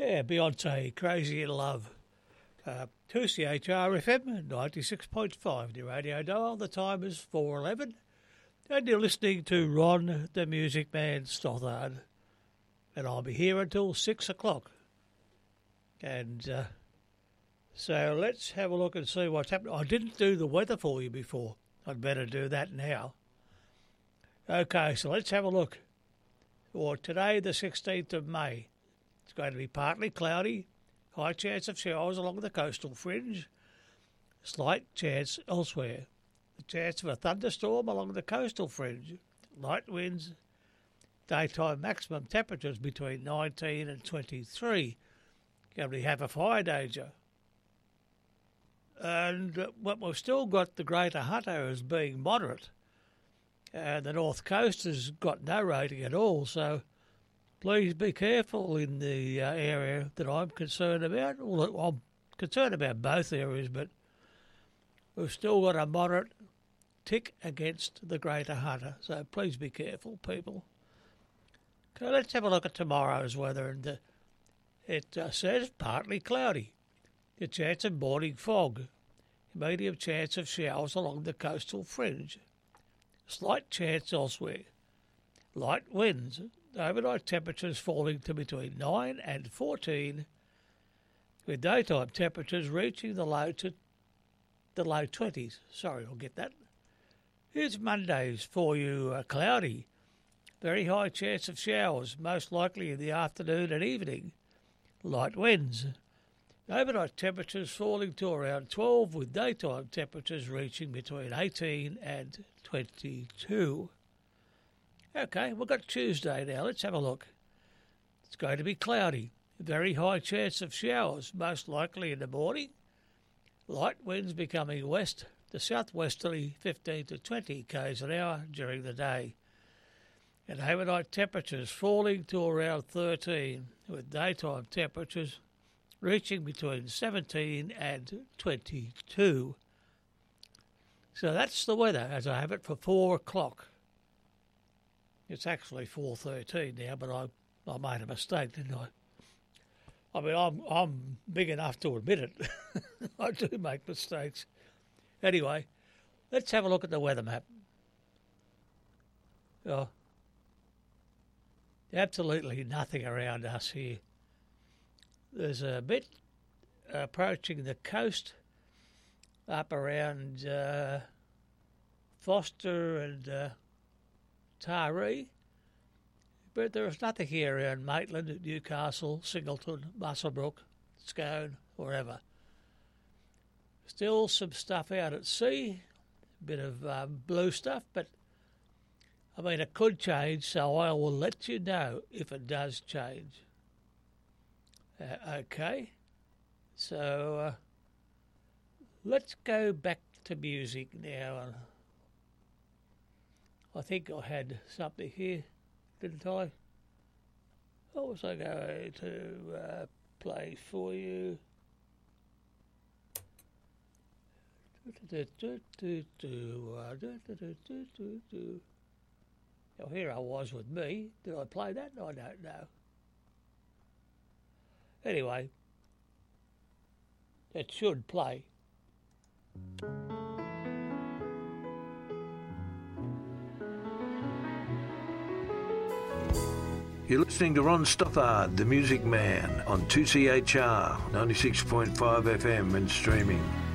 Yeah, Beyonce, Crazy in Love. 2CHR FM, 96.5, the radio dial. The time is 4:11. And you're listening to Ron, the Music Man Stothard. And I'll be here until 6 o'clock. And so let's have a look and see what's happening. I didn't do the weather for you before. I'd better do that now. Okay, so let's have a look. For today, the 16th of May, it's going to be partly cloudy, high chance of showers along the coastal fringe, slight chance elsewhere. The chance of a thunderstorm along the coastal fringe, light winds, daytime maximum temperatures between 19 and 23. Going to have a fire danger. And we've still got the Greater Hunter as being moderate. And the North Coast has got no rating at all, so please be careful in the area that I'm concerned about. Well, I'm concerned about both areas, but we've still got a moderate tick against the Greater Hunter, so please be careful, people. Okay, let's have a look at tomorrow's weather, and it says partly cloudy. A chance of morning fog. Medium chance of showers along the coastal fringe. Slight chance elsewhere. Light winds. Overnight temperatures falling to between 9 and 14, with daytime temperatures reaching the low 20s. Sorry, I'll get that. Here's Monday's for you, cloudy. Very high chance of showers, most likely in the afternoon and evening. Light winds. Overnight temperatures falling to around 12, with daytime temperatures reaching between 18 and 22. Okay, we've got Tuesday now. Let's have a look. It's going to be cloudy. Very high chance of showers, most likely in the morning. Light winds becoming west to southwesterly 15 to 20 k's an hour during the day. And overnight temperatures falling to around 13, with daytime temperatures reaching between 17 and 22. So that's the weather as I have it for 4 o'clock. It's actually 4:13 now, but I made a mistake, didn't I? I mean, I'm big enough to admit it. I do make mistakes. Anyway, let's have a look at the weather map. Oh, absolutely nothing around us here. There's a bit approaching the coast up around Foster and Taree, but there is nothing here around Maitland, Newcastle, Singleton, Muswellbrook, Scone, wherever. Still some stuff out at sea, a bit of blue stuff, but I mean it could change, so I will let you know if it does change. Okay, so let's go back to music now. I think I had something here, didn't I? What was I going to play for you? Oh, here I was with me. Did I play that? I don't know. Anyway, it should play. You're listening to Ron Stothard, the Music Man, on 2CHR 96.5 FM and streaming.